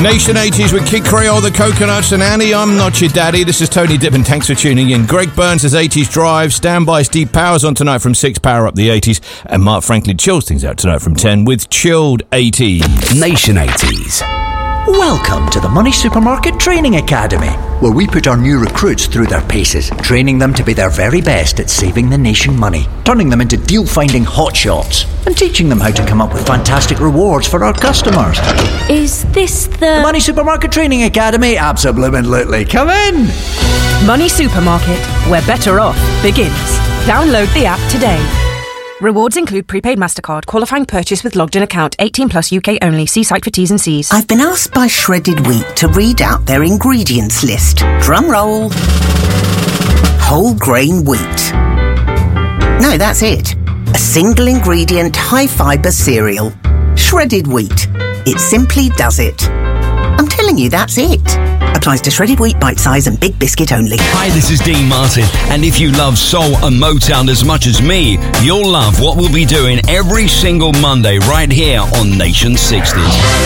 Nation 80s with Kid Creole, the Coconuts, and Annie, I'm not your daddy. This is Tony Dippin. Thanks for tuning in. Greg Burns has 80s Drive. Stand by, Steve Powers on tonight from 6, Power Up the 80s. And Mark Franklin chills things out tonight from 10 with Chilled 80s. Nation 80s. Welcome to the Money Supermarket Training Academy, where we put our new recruits through their paces, training them to be their very best at saving the nation money, turning them into deal-finding hotshots, and teaching them how to come up with fantastic rewards for our customers. Is this the Money Supermarket Training Academy? Absolutely. Come in! Money Supermarket, where better off begins. Download the app today. Rewards include prepaid MasterCard, qualifying purchase with logged-in account, 18 plus UK only. See site for T's and C's. I've been asked by Shredded Wheat to read out their ingredients list. Drum roll. Whole grain wheat. No, that's it. A single ingredient, high fibre cereal. Shredded Wheat. It simply does it. I'm telling you, that's it. Applies to Shredded Wheat, Bite Size and Big Biscuit only. Hi, this is Dean Martin, and if you love soul and Motown as much as me, you'll love what we'll be doing every single Monday right here on Nation 60s.